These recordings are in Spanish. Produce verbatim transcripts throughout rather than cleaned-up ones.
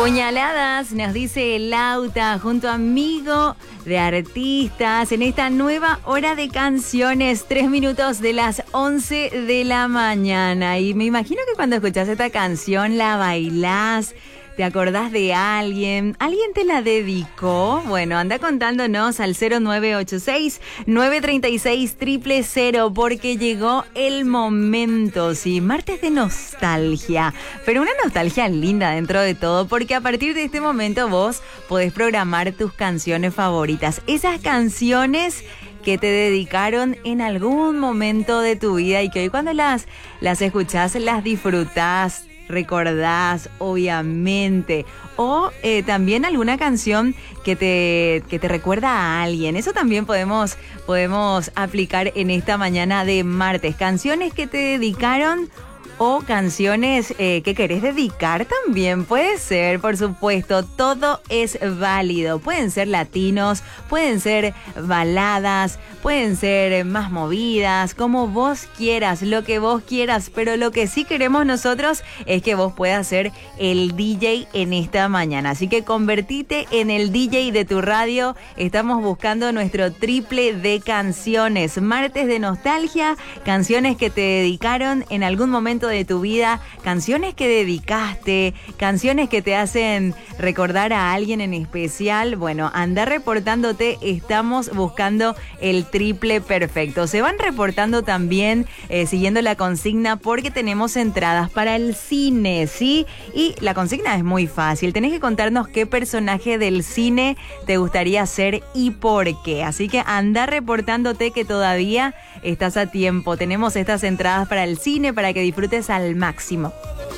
Puñaladas, nos dice Lauta, junto a Amigo de Artistas, en esta nueva hora de canciones, tres minutos de las once de la mañana. Y me imagino que cuando escuchás esta canción la bailás, ¿te acordás de alguien? ¿Alguien te la dedicó? Bueno, anda contándonos al cero nueve ocho seis, nueve tres seis, cero cero cero porque llegó el momento, sí, martes de nostalgia, pero una nostalgia linda dentro de todo, porque a partir de este momento vos podés programar tus canciones favoritas, esas canciones que te dedicaron en algún momento de tu vida y que hoy cuando las, las escuchás las disfrutás, recordás, obviamente, o eh, también alguna canción que te, que te recuerda a alguien. Eso también podemos, podemos aplicar en esta mañana de martes. Canciones que te dedicaron o canciones eh, que querés dedicar también. Puede ser, por supuesto, todo es válido. Pueden ser latinos, pueden ser baladas, pueden ser más movidas, como vos quieras, lo que vos quieras. Pero lo que sí queremos nosotros es que vos puedas ser el D J en esta mañana. Así que convertite en el D J de tu radio. Estamos buscando nuestro triple de canciones. Martes de nostalgia, canciones que te dedicaron en algún momento de tu vida, canciones que dedicaste, canciones que te hacen recordar a alguien en especial. Bueno, anda reportándote, estamos buscando el triple perfecto. Se van reportando también eh, siguiendo la consigna porque tenemos entradas para el cine, ¿sí? Y la consigna es muy fácil, tenés que contarnos qué personaje del cine te gustaría ser y por qué. Así que anda reportándote que todavía estás a tiempo. Tenemos estas entradas para el cine para que disfrutes al máximo.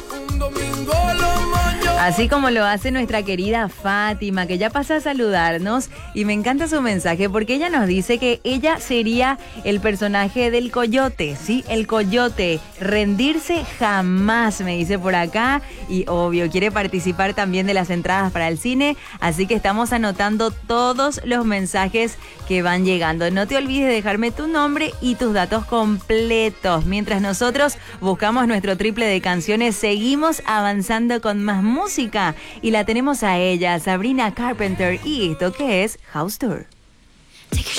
Así como lo hace nuestra querida Fátima, que ya pasa a saludarnos y me encanta su mensaje porque ella nos dice que ella sería el personaje del coyote, ¿sí? El coyote, rendirse jamás, me dice por acá, y obvio, quiere participar también de las entradas para el cine, así que estamos anotando todos los mensajes que van llegando. No te olvides de dejarme tu nombre y tus datos completos. Mientras nosotros buscamos nuestro triple de canciones, seguimos avanzando con más música. Música, y la tenemos a ella, Sabrina Carpenter, y esto que es House Tour.